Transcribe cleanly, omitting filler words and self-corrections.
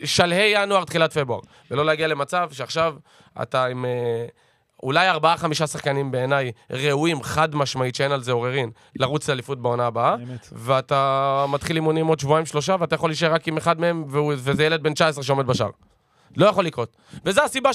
שלהי ינואר, תחילת פברואר, ולא להגיע למצב שעכשיו אתה עם אולי 4-5 שחקנים בעיניי ראויים, חד משמעית, שאין על זה עוררין, לרוץ לאליפות בעונה הבאה, ואתה מתחיל אימונים עוד 2-3 ואתה יכול להישאר רק עם אחד מהם, וזה ילד בן 19 שעומד בשער. לא יכול לקרות. וזה הסיבה